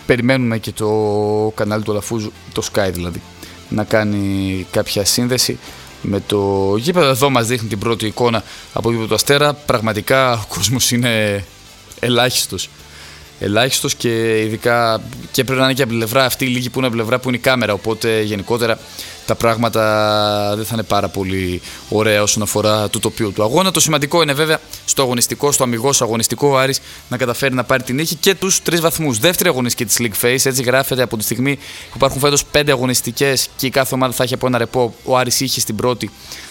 περιμένουμε και το κανάλι του Αλαφούζου, το Sky δηλαδή, να κάνει κάποια σύνδεση με το γήπεδο. Εδώ μας δείχνει την πρώτη εικόνα από το γήπεδο του Αστέρα. Πραγματικά ο κόσμος είναι ελάχιστος και ειδικά και πρέπει να είναι και από την πλευρά αυτή η λίγη που είναι από την πλευρά που είναι η κάμερα, οπότε γενικότερα τα πράγματα δεν θα είναι πάρα πολύ ωραία όσον αφορά το τοπίο του αγώνα. Το σημαντικό είναι βέβαια στο αγωνιστικό, στο αμιγώς αγωνιστικό, ο Άρης να καταφέρει να πάρει την νίκη και τους 3 βαθμούς. Δεύτερη αγωνιστική της League Phase, έτσι γράφεται από τη στιγμή που υπάρχουν φέτος 5 αγωνιστικές και η κάθε ομάδα θα έχει από ένα ρεπό. Ο Άρης είχε στην πρώτη,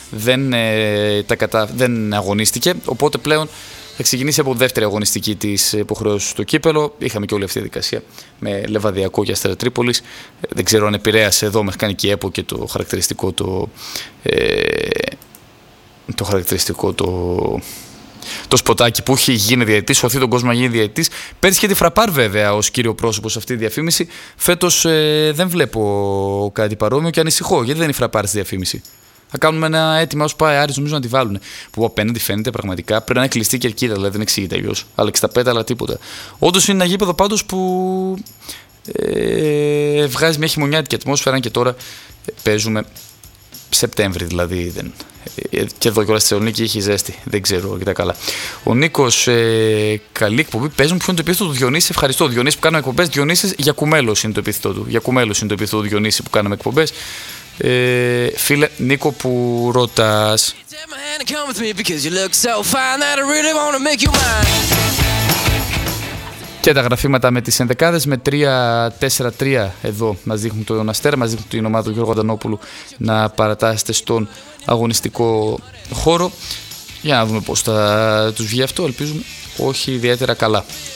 δεν αγωνίστηκε, οπότε πλέον θα ξεκινήσει από δεύτερη αγωνιστική της υποχρέωσης στο κύπελο. Είχαμε και όλη αυτή τη δικασία με Λεβαδιακό και Αστέρα Τρίπολης. Δεν ξέρω αν επηρέασε εδώ μεχανική ΕΠΟ και το χαρακτηριστικό το σποτάκι που έχει γίνει διαιτητής, σωθεί τον κόσμο να γίνει διαιτητής. Πέρυσι και τη Φραπάρ βέβαια ως κύριο πρόσωπο σε αυτή τη διαφήμιση. Φέτος δεν βλέπω κάτι παρόμοιο και ανησυχώ γιατί δεν είναι η Φραπάρ στη διαφήμιση. Θα κάνουμε ένα αίτημα όσο πάει Άρης, νομίζω να τη βάλουν. Που απέναντι φαίνεται πραγματικά πρέπει να είναι κλειστή κερκίδα, δηλαδή δεν εξηγείται αλλιώς. Αλλά 65, αλλά τίποτα. Όντως είναι ένα γήπεδο πάντως που βγάζει μια χειμωνιάτικη ατμόσφαιρα και τώρα παίζουμε Σεπτέμβρη, δηλαδή. Και εδώ κιόλας στη Θεσσαλονίκη έχει ζέστη. Δεν ξέρω αρκετά καλά. Ο Νίκος, καλή εκπομπή. Παίζουν ποιο είναι το επίθετο του Διονύση. Ευχαριστώ. Διονύση που κάναμε εκπομπές. Διονύσης Γιακουμέλος είναι το επίθετο του. Γιακουμέλος είναι το επίθετο του Διονύση που κάναμε εκπομπές. Φίλε Νίκο που ρωτάς, και τα γραφήματα με τις ενδεκάδες με 3-4-3 εδώ μας δείχνουν τον Αστέρα, μας δείχνουν την ομάδα του Γιώργου Αντανόπουλου να παρατάσσεται στον αγωνιστικό χώρο. Για να δούμε πώς θα τους βγει αυτό, ελπίζουμε όχι ιδιαίτερα καλά.